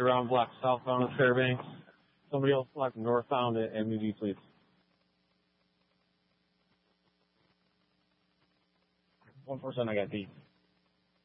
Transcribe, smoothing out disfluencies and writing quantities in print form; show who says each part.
Speaker 1: around block southbound of Fairbanks. Somebody else block northbound at MUD, please. 147, I got D.